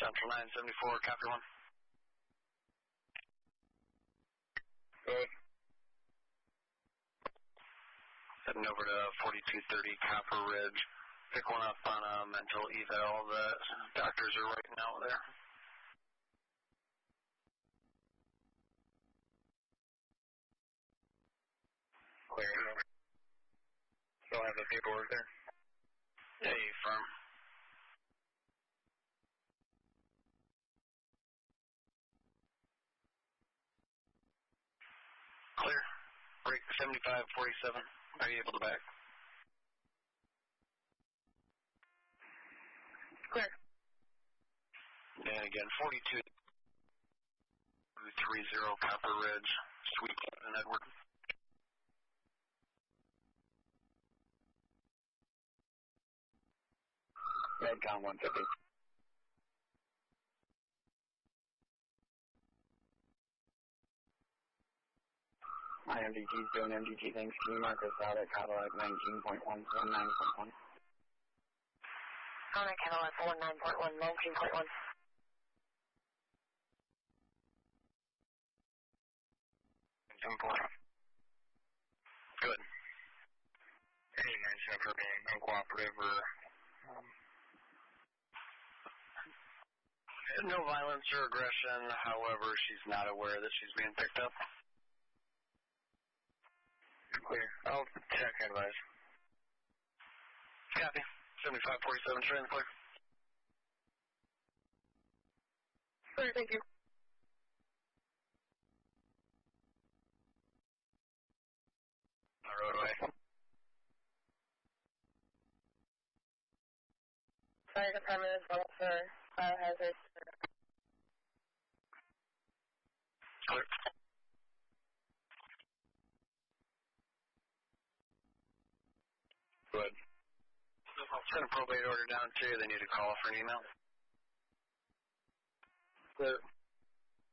Central 974, copy 1. Good. Heading over to 4230 Copper Ridge. Pick one up on a mental eval that doctors are writing out there. Clear. Still have the paperwork there? Hey, firm. Clear. Break 7547. Are you able to back? Clear. And again, 4230 Copper Ridge, Sweet and Edward. Redcon 150. My MDT's doing MDT things. Can you mark us out at Cadillac 19.149.1? On Cadillac 19.1, 19.1. Good. Any mention of her being uncooperative or... No violence or aggression, however, she's not aware that she's being picked up. Clear. I'll check advice. Copy. 7547, train clear. Clear, thank you. Roadway. Fire department is level for biohazard. Clear. Good. Send a probate order down to you. They need to call for an email. Clear.